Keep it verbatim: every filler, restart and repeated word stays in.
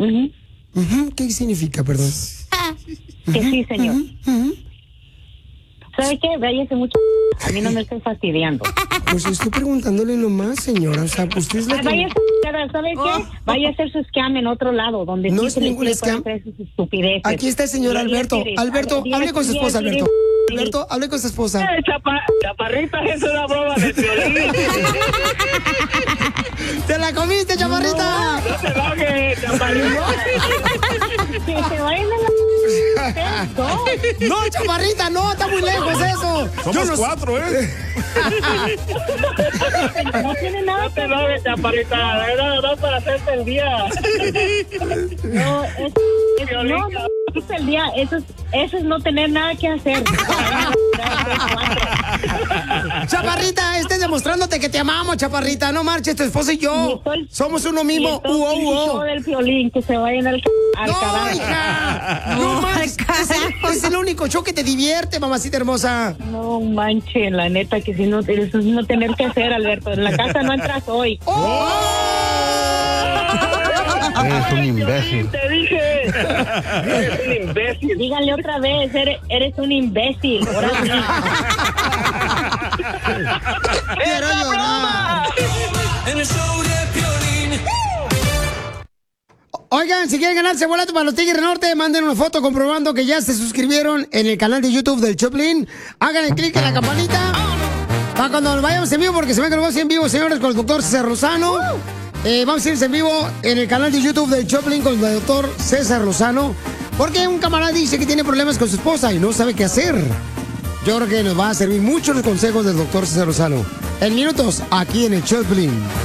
Uh-huh. Uh-huh. ¿Qué significa, perdón? Que sí, señor. Uh-huh. Uh-huh. ¿Sabe qué? Váyase mucho. A mí no me estoy fastidiando. Pues estoy preguntándole nomás, señora. O sea, pues usted es la Ah, que... váyase, ¿sabe qué? Oh. Vaya a hacer su scam en otro lado, donde No sí es se le ningún puede scam. hacer sus estupideces. Aquí está el señor Alberto. Alberto, hable con su esposa, Alberto. Alberto, hable con su esposa. Eh, chapa, chaparrita, es una broma de violín. ¡Te la comiste, chaparrita! No te enojes, chaparrita. Que se vayan a la... No, chaparrita, no, está muy lejos eso. Somos no... cuatro, ¿eh? No tiene nada No te enojes, chaparrita. Era nada más para hacerte el día. No, es, es, no, no, es el día, eso es, eso es no tener nada que hacer. Chaparrita, estés demostrándote que te amamos, chaparrita. No marches, tu esposo y yo. Somos uno mismo. Uo, uo. del violín, que se vayan al, al no, carajo. hija. No, marches. Es, es el único show que te divierte, mamacita hermosa. No manche, la neta, que si no, eso es no tener que hacer, Alberto. En la casa no entras hoy. ¡Oh! Eres un imbécil. Te dije. Eres un imbécil. Díganle otra vez, eres, eres un imbécil. Ahora sí. Quiero llorar. En el show de Piolín. Oigan, si quieren ganarse boleto para los Tigres del Norte, manden una foto comprobando que ya se suscribieron en el canal de YouTube del Choplin. Háganle clic en la campanita para cuando nos vayamos en vivo, porque se ven que nos vamos en vivo, señores, con el doctor César Lozano. Eh, vamos a irse en vivo en el canal de YouTube del Choplin con el doctor César Lozano, porque un camarada dice que tiene problemas con su esposa y no sabe qué hacer. Yo creo que nos va a servir mucho los consejos del doctor César Lozano. En minutos, aquí en el Choplin.